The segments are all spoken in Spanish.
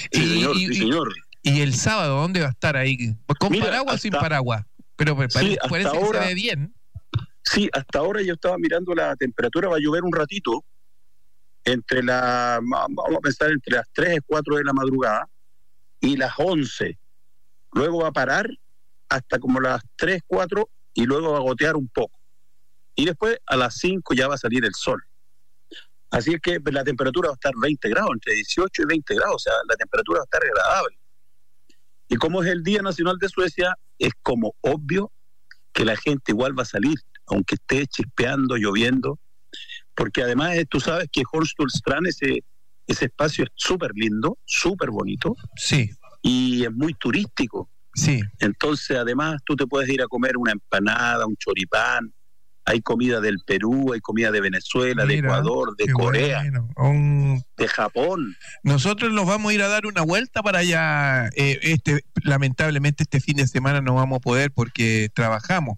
Sí, señor, sí, señor. ¿Y el sábado dónde va a estar ahí? ¿Con paraguas o sin paraguas? Pero sí, parece ahora, que se ve bien. Sí, hasta ahora yo estaba mirando la temperatura, va a llover un ratito, vamos a pensar entre las 3 y 4 de la madrugada y las 11. Luego va a parar hasta como las 3, 4 y luego va a gotear un poco. Y después a las 5 ya va a salir el sol. Así es que la temperatura va a estar 20 grados, entre 18 y 20 grados, o sea, la temperatura va a estar agradable. Y como es el Día Nacional de Suecia, es como obvio que la gente igual va a salir, aunque esté chispeando, lloviendo, porque además tú sabes que Hornstullstrand, ese espacio es súper lindo, súper bonito, sí, y es muy turístico. Sí. Entonces, además, tú te puedes ir a comer una empanada, un choripán, hay comida del Perú, hay comida de Venezuela, de Ecuador, de Corea, de Japón. Nosotros nos vamos a ir a dar una vuelta para allá. Lamentablemente este fin de semana no vamos a poder porque trabajamos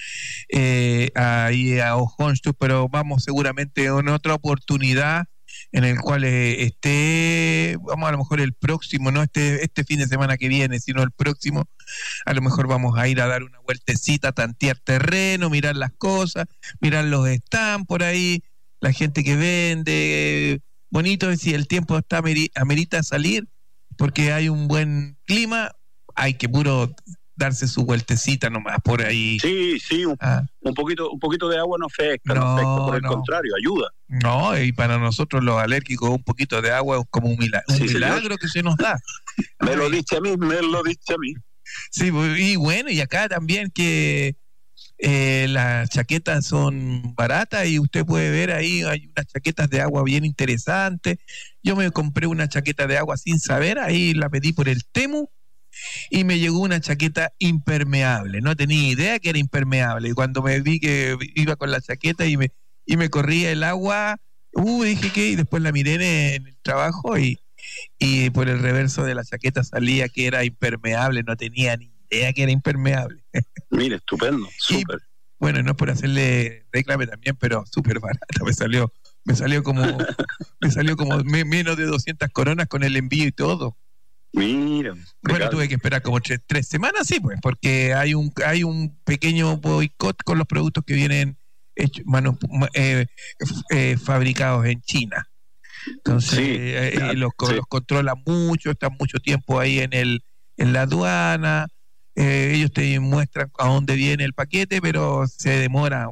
ahí a Hornstull, pero vamos seguramente en otra oportunidad en el cual vamos a lo mejor el próximo, no este fin de semana que viene, sino el próximo, a lo mejor vamos a ir a dar una vueltecita, tantear terreno, mirar las cosas, mirar los stands por ahí, la gente que vende, bonito, si el tiempo amerita salir, porque hay un buen clima, hay que puro darse su vueltecita nomás por ahí. Sí, un poquito de agua no afecta, por el contrario, ayuda. No, y para nosotros los alérgicos un poquito de agua es como un milagro que se nos da. Me lo dice a mí. Sí, y bueno, y acá también que las chaquetas son baratas y usted puede ver ahí, hay unas chaquetas de agua bien interesantes. Yo me compré una chaqueta de agua sin saber, ahí la pedí por el Temu, y me llegó una chaqueta impermeable, no tenía idea que era impermeable, y cuando me vi que iba con la chaqueta y me corría el agua, dije que, y después la miré en el trabajo y por el reverso de la chaqueta salía que era impermeable, no tenía ni idea que era impermeable. Mira, estupendo, súper. Bueno, no es por hacerle reclame también, pero súper barata, me salió como menos de 200 coronas con el envío y todo. Mira. Bueno, tuve que esperar como 3 semanas, sí, pues, porque hay un pequeño boicot con los productos que vienen hechos, fabricados en China. Entonces, los controlan mucho, están mucho tiempo ahí en la aduana. Ellos te muestran a dónde viene el paquete, pero se demora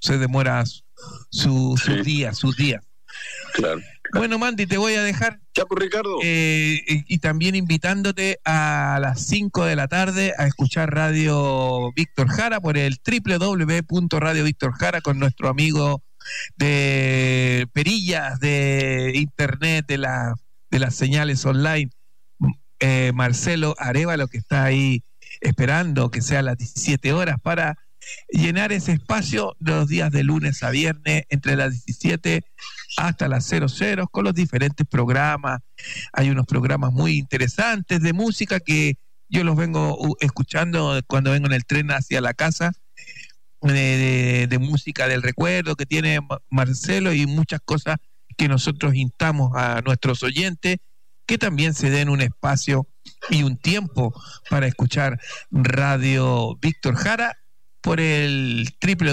sus días. Claro. Bueno, Mandy, te voy a dejar. Chapo, Ricardo. Y también invitándote a las 5 de la tarde a escuchar Radio Víctor Jara por el www.radio Víctor Jara con nuestro amigo de perillas de internet, de las señales online, Marcelo Arévalo, que está ahí esperando que sea a las 17 horas para llenar ese espacio los días de lunes a viernes entre las 17 hasta las 00 con los diferentes programas. Hay unos programas muy interesantes de música que yo los vengo escuchando cuando vengo en el tren hacia la casa, de música del recuerdo que tiene Marcelo, y muchas cosas que nosotros instamos a nuestros oyentes que también se den un espacio y un tiempo para escuchar Radio Víctor Jara por el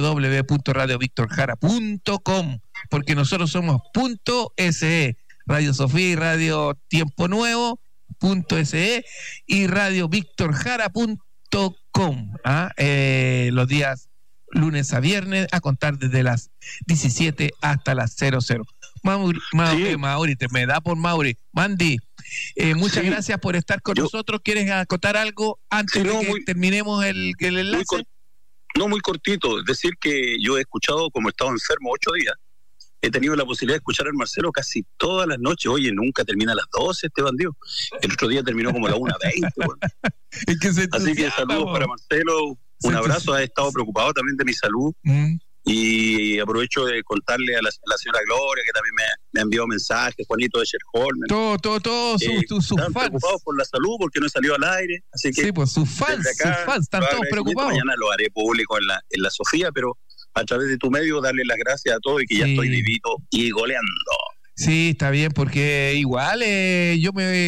www.radiovictorjara.com, porque nosotros somos .se, Radio Sofía y Radio Tiempo Nuevo .se y radiovictorjara.com, los días lunes a viernes a contar desde las 17 hasta las 00. Mauri, me da por Mauri. Mandy, muchas gracias por estar con nosotros. ¿Quieres acotar algo antes de que terminemos el enlace? Muy cortito, es decir que yo he escuchado, como he estado enfermo 8 días, he tenido la posibilidad de escuchar al Marcelo casi todas las noches. Oye, nunca termina a las 12 este bandido. El otro día terminó como a las 1:20. Bueno. Así que saludos para Marcelo, un abrazo. Ha estado preocupado también de mi salud. Y aprovecho de contarle a la señora Gloria, que también me ha enviado mensajes, Juanito de Sherholmen. Todos sus están fans preocupados por la salud porque no he salido al aire. Así que sí, pues sus fans están todos preocupados. Mañana lo haré público en la Sofía, pero a través de tu medio darle las gracias a todos y que ya estoy vivito y goleando. Sí, está bien, porque igual yo me